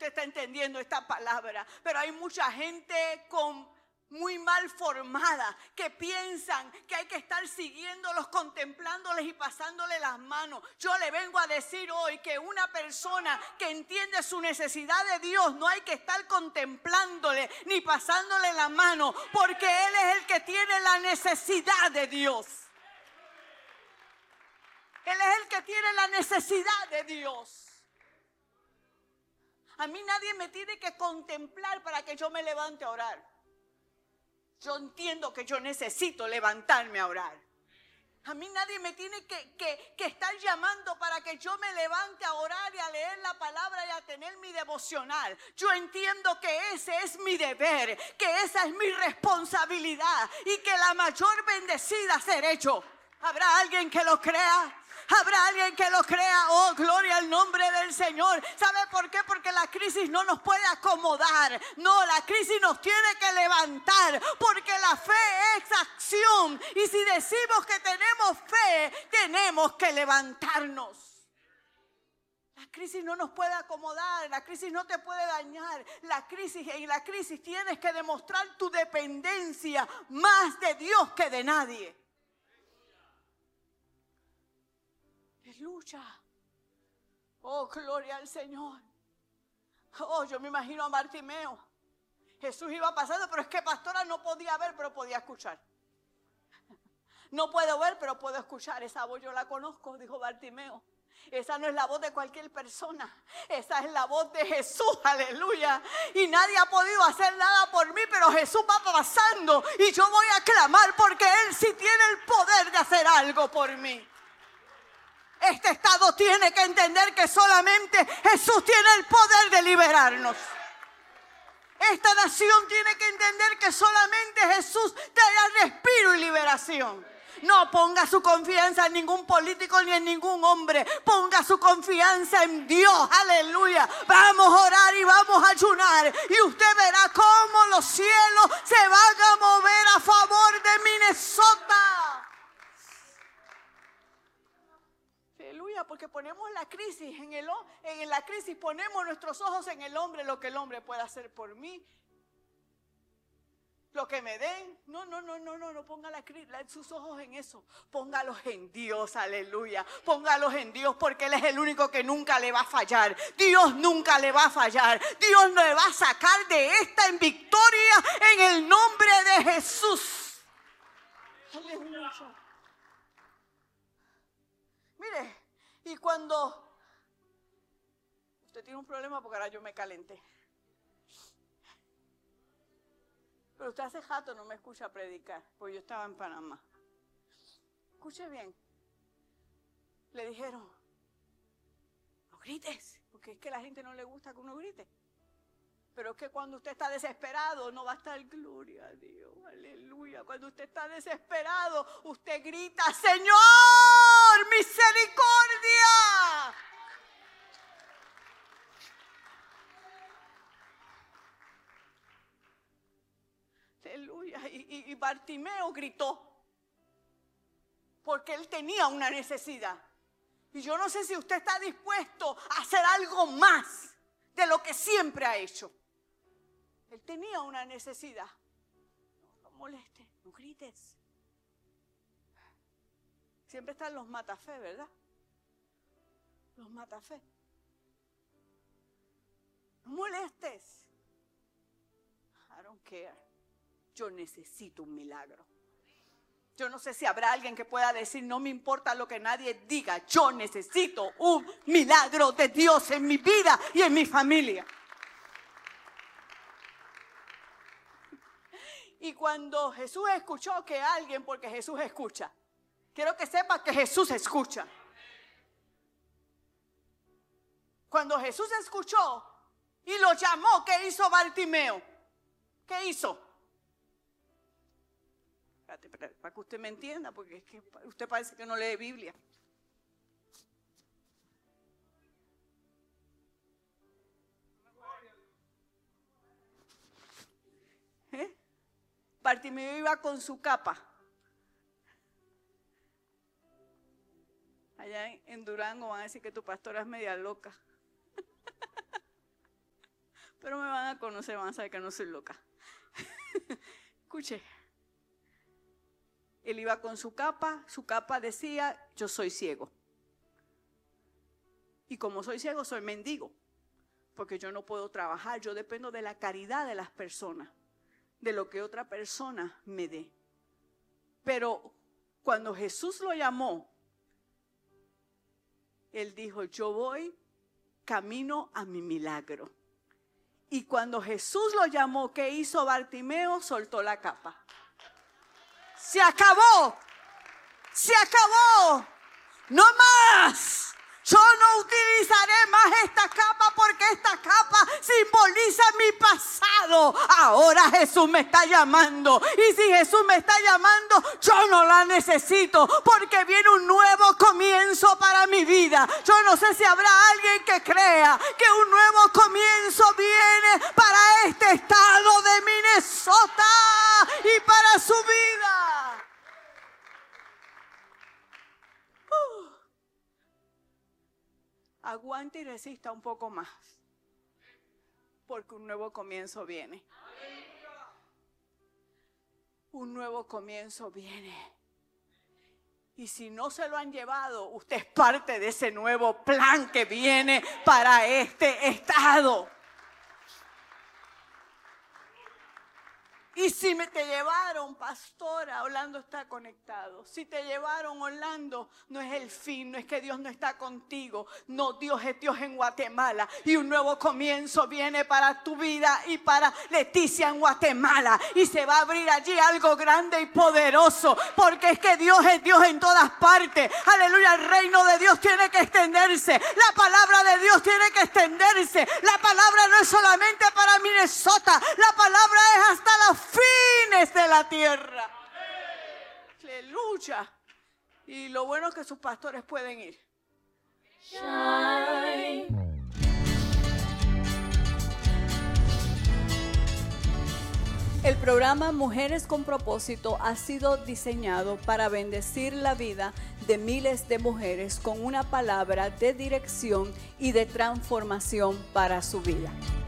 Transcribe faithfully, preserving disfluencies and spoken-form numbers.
usted está entendiendo esta palabra. Pero hay mucha gente con muy mal formada, que piensan que hay que estar siguiéndolos, contemplándoles y pasándoles las manos. Yo le vengo a decir hoy que una persona que entiende su necesidad de Dios, no hay que estar contemplándole ni pasándole la mano, porque Él es el que tiene la necesidad de Dios. Él es el que tiene la necesidad de Dios. A mí nadie me tiene que contemplar para que yo me levante a orar. Yo entiendo que yo necesito levantarme a orar. A mí nadie me tiene que, que, que estar llamando para que yo me levante a orar y a leer la palabra y a tener mi devocional. Yo entiendo que ese es mi deber, que esa es mi responsabilidad y que la mayor bendecida seré yo. ¿Habrá alguien que lo crea? ¿Habrá alguien que lo crea? Oh, gloria al nombre del Señor. ¿Sabe por qué? Porque la crisis no nos puede acomodar. No, la crisis nos tiene que levantar. Porque la fe es acción. Y si decimos que tenemos fe, tenemos que levantarnos. La crisis no nos puede acomodar. La crisis no te puede dañar. La crisis, en la crisis tienes que demostrar tu dependencia más de Dios que de nadie. Es lucha. Oh, gloria al Señor. Oh, yo me imagino a Bartimeo. Jesús iba pasando, pero es que pastora no podía ver, pero podía escuchar. No puedo ver, pero puedo escuchar. Esa voz yo la conozco, dijo Bartimeo. Esa no es la voz de cualquier persona. Esa es la voz de Jesús, aleluya. Y nadie ha podido hacer nada por mí, pero Jesús va pasando y yo voy a clamar porque Él sí tiene el poder de hacer algo por mí. Este estado tiene que entender que solamente Jesús tiene el poder de liberarnos. Esta nación tiene que entender que solamente Jesús trae respiro y liberación. No ponga su confianza en ningún político ni en ningún hombre. Ponga su confianza en Dios. Aleluya. Vamos a orar y vamos a ayunar. Y usted verá cómo los cielos se van a mover a favor de Minnesota. Aleluya, porque ponemos la crisis en el en la crisis ponemos nuestros ojos en el hombre, lo que el hombre puede hacer por mí, lo que me den. No, no, no, no, no, no ponga la, la, sus ojos en eso. Póngalos en Dios, aleluya. Póngalos en Dios porque Él es el único que nunca le va a fallar. Dios nunca le va a fallar. Dios le va a sacar de esta en victoria en el nombre de Jesús. Aleluya. Mire, y cuando usted tiene un problema porque ahora yo me calenté. Pero usted hace rato no me escucha predicar, porque yo estaba en Panamá. Escuche bien. Le dijeron, no grites, porque es que a la gente no le gusta que uno grite. Pero es que cuando usted está desesperado, no va a estar gloria a Dios, aleluya. Cuando usted está desesperado, usted grita, Señor, misericordia. Aleluya. Y, y, y Bartimeo gritó, porque él tenía una necesidad. Y yo no sé si usted está dispuesto a hacer algo más de lo que siempre ha hecho. Él tenía una necesidad. No, no molestes, no grites. Siempre están los matafé, ¿verdad? Los matafé. No molestes. I don't care. Yo necesito un milagro. Yo no sé si habrá alguien que pueda decir, no me importa lo que nadie diga. Yo necesito un milagro de Dios en mi vida y en mi familia. Y cuando Jesús escuchó que alguien, porque Jesús escucha, quiero que sepa que Jesús escucha. Cuando Jesús escuchó y lo llamó, ¿qué hizo Bartimeo? ¿Qué hizo? Espérate, espérate, para que usted me entienda, porque es que usted parece que no lee Biblia. ¿Eh? Bartimeo iba con su capa. Allá en Durango van a decir que tu pastora es media loca. me conocen van a saber que no soy loca. Escuche. Él iba con su capa, su capa decía, yo soy ciego. Y como soy ciego, soy mendigo. Porque yo no puedo trabajar, yo dependo de la caridad de las personas, de lo que otra persona me dé. Pero cuando Jesús lo llamó, Él dijo, yo voy camino a mi milagro. Y cuando Jesús lo llamó, ¿qué hizo Bartimeo? Soltó la capa. Se acabó, se acabó, no más. Yo no utilizaré más esta capa porque esta capa simboliza mi pasado. Ahora Jesús me está llamando. Y si Jesús me está llamando, yo no la necesito porque viene un nuevo comienzo para mi vida. Yo no sé si habrá alguien que crea que un nuevo comienzo viene para este estado de Minnesota y para su vida. Uh. Aguante y resista un poco más, porque un nuevo comienzo viene. Un nuevo comienzo viene. Y si no se lo han llevado, usted es parte de ese nuevo plan que viene para este estado. Y si me te llevaron, pastora, Orlando está conectado. Si te llevaron, Orlando, no es el fin, no es que Dios no está contigo. No, Dios es Dios en Guatemala. Y un nuevo comienzo viene para tu vida y para Leticia en Guatemala. Y se va a abrir allí algo grande y poderoso. Porque es que Dios es Dios en todas partes. Aleluya, el reino de Dios tiene que extenderse. La palabra de Dios tiene que extenderse. La palabra no es solamente para Minnesota. La palabra es hasta la fines de la tierra. Aleluya. Y lo bueno es que sus pastores pueden ir. Shine. El programa Mujeres con Propósito ha sido diseñado para bendecir la vida de miles de mujeres con una palabra de dirección y de transformación para su vida.